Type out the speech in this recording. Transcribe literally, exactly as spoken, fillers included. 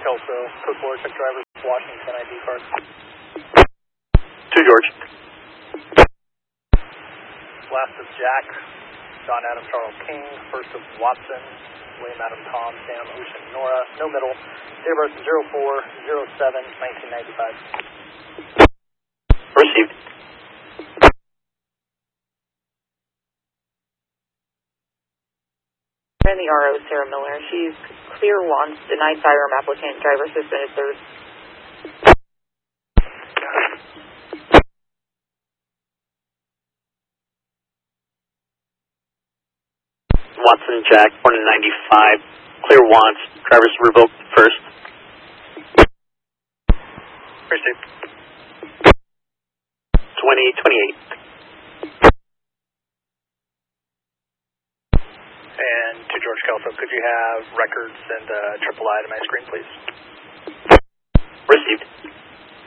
Kelso, Cook Board, check drivers, Washington I D card. To George. Last of Jack, John Adam Charles King, first of Watson, William Adam Tom, Sam Ocean Nora, no middle, date of birth zero four zero seven nineteen ninety-five. Received. And the R O, Sarah Miller. She's clear once, denied firearm applicant, driver suspended third. Watson Jack, born in ninety-five, clear once, driver's revoked first. Received. twenty twenty-eight. And to George Kelso, could you have records and uh, triple I to my screen, please?